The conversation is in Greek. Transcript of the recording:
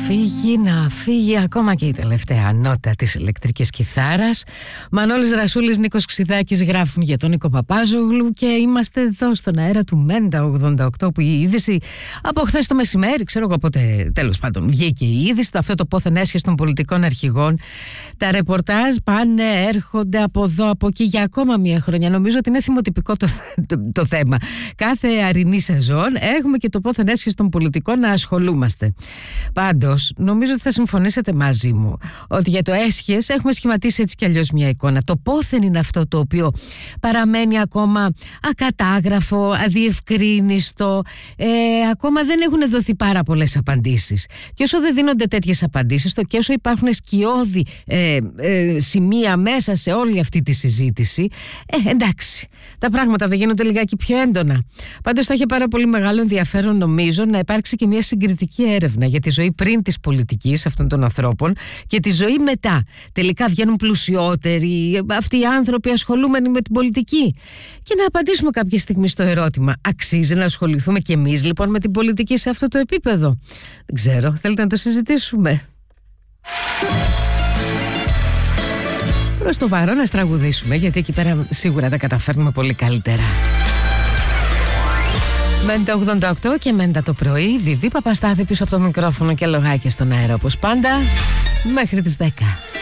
να φύγει ακόμα και η τελευταία νότα της ηλεκτρικής κιθάρας. Μανώλης Ρασούλης, Νίκος Ξιδάκης γράφουν για τον Νίκο Παπάζογλου και είμαστε εδώ στον αέρα του Μέντα 88, που η είδηση από χθες το μεσημέρι, ξέρω εγώ πότε τέλος πάντων βγήκε η είδηση, αυτό το πόθεν έσχεση των πολιτικών αρχηγών. Τα ρεπορτάζ πάνε, έρχονται από εδώ, από εκεί για ακόμα μια χρονιά. Νομίζω ότι είναι θυμοτυπικό το θέμα. Κάθε αρινή σεζόν έχουμε και το πόθεν έσχεση των πολιτικών να ασχολούμαστε. Πάντως, νομίζω ότι θα συμφωνήσετε μαζί μου ότι για το έσχες έχουμε σχηματίσει έτσι κι αλλιώς μια εικόνα. Το πόθεν είναι αυτό το οποίο παραμένει ακόμα ακατάγραφο, αδιευκρίνιστο, ακόμα δεν έχουν δοθεί πάρα πολλές απαντήσεις. Και όσο δεν δίνονται τέτοιες απαντήσεις, και όσο υπάρχουν σκιώδη σημεία μέσα σε όλη αυτή τη συζήτηση, εντάξει, τα πράγματα δεν γίνονται λιγάκι πιο έντονα. Πάντως θα είχε πάρα πολύ μεγάλο ενδιαφέρον, νομίζω, να υπάρξει και μια συγκριτική έρευνα για τη ζωή πριν της πολιτικής αυτών των ανθρώπων και τη ζωή μετά. Τελικά βγαίνουν πλουσιότεροι αυτοί οι άνθρωποι ασχολούμενοι με την πολιτική. Και να απαντήσουμε κάποια στιγμή στο ερώτημα: αξίζει να ασχοληθούμε κι εμείς λοιπόν με την πολιτική σε αυτό το επίπεδο? Δεν ξέρω, θέλετε να το συζητήσουμε? Προς το παρόν να τραγουδήσουμε, γιατί εκεί πέρα σίγουρα τα καταφέρνουμε πολύ καλύτερα. Μέντα 88 και Μέντα το πρωί. Βιβί Παπαστάθη πίσω από το μικρόφωνο και λογάκι στον αέρα όπως πάντα. Μέχρι τις 10.